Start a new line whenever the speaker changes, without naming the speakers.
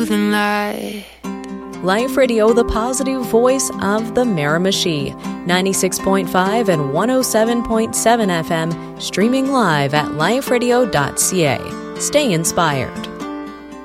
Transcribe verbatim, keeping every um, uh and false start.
than light.
Life Radio, the positive voice of the Miramichi. ninety-six point five and one oh seven point seven F M, streaming live at life radio dot c a. Stay inspired.